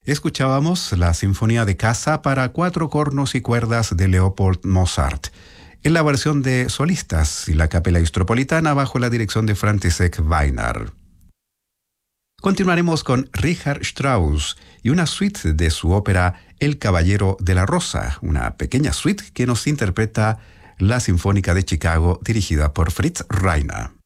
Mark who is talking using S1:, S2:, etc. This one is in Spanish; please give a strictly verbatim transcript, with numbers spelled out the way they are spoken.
S1: Escuchábamos la Sinfonía de Casa para cuatro cornos y cuerdas de Leopold Mozart, en la versión de solistas y la Capella Istropolitana bajo la dirección de František Wajnar. Continuaremos con Richard Strauss y una suite de su ópera El Caballero de la Rosa, una pequeña suite que nos interpreta la Sinfónica de Chicago dirigida por Fritz Reiner.